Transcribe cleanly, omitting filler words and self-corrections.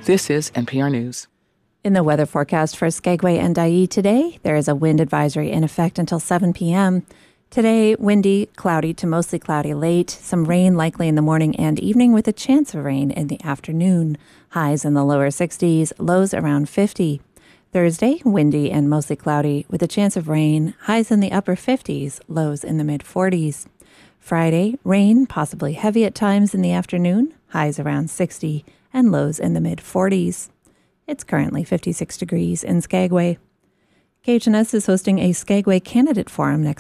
This is NPR News. In the weather forecast for Skagway and Dyea today, there is a wind advisory in effect until 7 p.m. Today, windy, cloudy to mostly cloudy late, some rain likely in the morning and evening with a chance of rain in the afternoon. Highs in the lower 60s, lows around 50. Thursday, windy and mostly cloudy with a chance of rain, highs in the upper 50s, lows in the mid 40s. Friday, rain, possibly heavy at times in the afternoon, highs around 60 and lows in the mid 40s. It's currently 56 degrees in Skagway. KHNS is hosting a Skagway Candidate Forum next